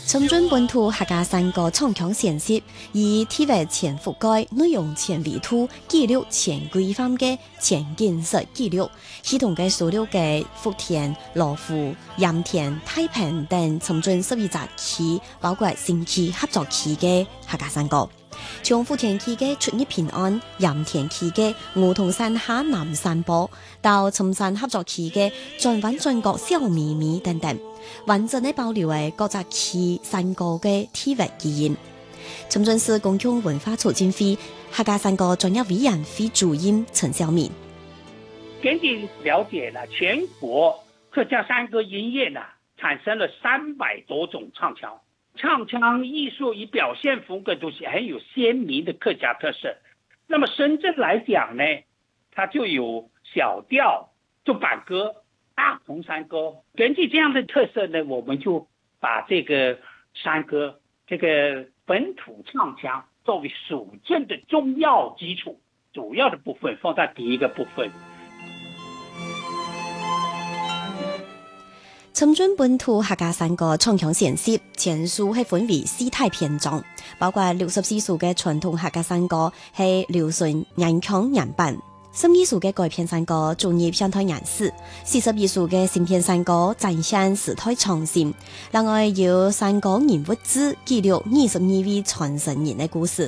深圳本土客家山歌唱腔形式，以体育前覆蓋、內容前為土、記錄前規範嘅前建設記錄，系統嘅所有嘅福田、羅湖、鹽田、太平等深圳12個區，包括新區、合作區嘅客家山歌。從福田區嘅出入平安、鹽田區嘅梧桐山下南山坡，到深山合作區嘅轉彎轉角小咪咪等等，完整地保留嘅各隻區山歌嘅體育基因。深圳市公共文化促進會客家山歌專業委員會主任陳曉明， 根據了解了，全國客家山歌音樂呢，產生了300多種唱腔。唱腔藝術與表現風格都是很有鮮明的客家特色。那麼深圳來講呢，它就有小調、竹板歌、大同山歌。根據這樣的特色呢，我們就把這個山歌這個本土唱腔作為屬正的重要基礎，主要的部分放在第一個部分。 深圳本土客家山歌唱腔形式前述係分為4大篇章，包括64首嘅傳統客家山歌係流順人腔人版，12首嘅改編山歌專業鄉土顏色，42首嘅新編山歌展現時代創新。另外有山歌人物誌記錄22位傳承人嘅故事，